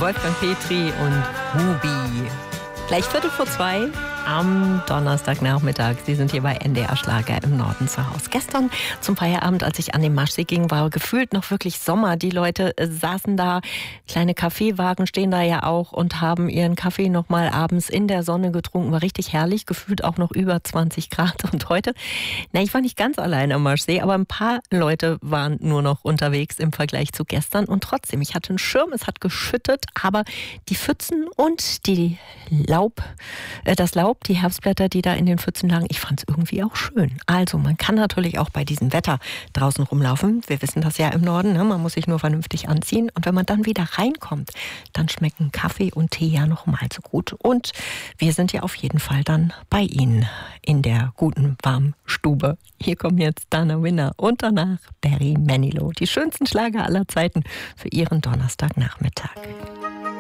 Wolfgang Petri und Mubi. Gleich 2:15 am Donnerstagnachmittag. Sie sind hier bei NDR Schlager im Norden zu Hause. Gestern zum Feierabend, als ich an den Maschsee ging, war gefühlt noch wirklich Sommer. Die Leute saßen da, kleine Kaffeewagen stehen da ja auch und haben ihren Kaffee noch mal abends in der Sonne getrunken. War richtig herrlich, gefühlt auch noch über 20 Grad. Und heute, ich war nicht ganz allein am Maschsee, aber ein paar Leute waren nur noch unterwegs im Vergleich zu gestern. Und trotzdem, ich hatte einen Schirm, es hat geschüttet, aber die Pfützen und das Laub, die Herbstblätter, die da in den Pfützen lagen, ich fand es irgendwie auch schön. Also man kann natürlich auch bei diesem Wetter draußen rumlaufen. Wir wissen das ja im Norden, ne? Man muss sich nur vernünftig anziehen. Und wenn man dann wieder reinkommt, dann schmecken Kaffee und Tee ja noch mal so gut. Und wir sind ja auf jeden Fall dann bei Ihnen in der guten, warmen Stube. Hier kommen jetzt Dana Winner und danach Barry Manilow. Die schönsten Schlager aller Zeiten für Ihren Donnerstagnachmittag.